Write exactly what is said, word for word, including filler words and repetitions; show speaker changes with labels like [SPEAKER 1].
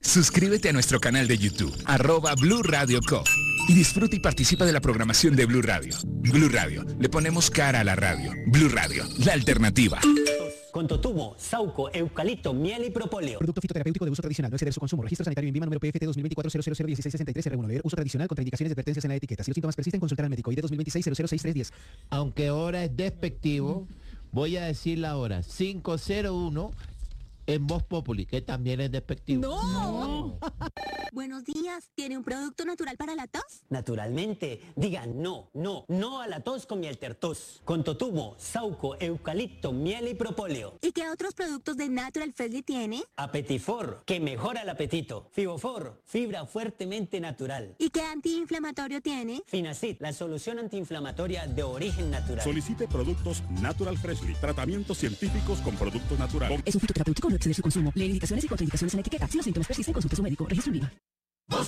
[SPEAKER 1] Suscríbete a nuestro canal de YouTube, arroba Blue Radio Co. Y disfruta y participa de la programación de Blue Radio. Blue Radio, le ponemos cara a la radio. Blue Radio, la alternativa.
[SPEAKER 2] Con totumo, sauco, eucalipto, miel y propóleo.
[SPEAKER 3] Producto fitoterapéutico de uso tradicional, no exceder su consumo. Registro sanitario INVIMA número P F T dos mil veinticuatro cero cero cero dieciséis sesenta y tres R uno. Leer uso tradicional contra indicaciones y advertencias en la etiqueta. Si los síntomas persisten, consultar al médico. I D dos mil veintiséis cero cero seis tres diez.
[SPEAKER 4] Aunque ahora es despectivo, voy a decir la hora. cinco cero uno en Voz Populi, que también es despectivo.
[SPEAKER 5] ¡No! Buenos días. ¿Tiene un producto natural para la tos?
[SPEAKER 2] Naturalmente, digan no, no, no a la tos con miel tertos. Con totumo, sauco, eucalipto, miel y propóleo.
[SPEAKER 5] ¿Y qué otros productos de Natural Freshly tiene?
[SPEAKER 2] Apetifor, que mejora el apetito. Fibofor, fibra fuertemente natural.
[SPEAKER 5] ¿Y qué antiinflamatorio tiene?
[SPEAKER 2] Finacid, la solución antiinflamatoria de origen natural.
[SPEAKER 6] Solicite productos Natural Freshly, tratamientos científicos con productos naturales.
[SPEAKER 7] Es un fitoterapéutico, no exceder su consumo. Lee indicaciones y contraindicaciones en la etiqueta. Si los síntomas persisten, consulte a su médico. Registro INVIMA.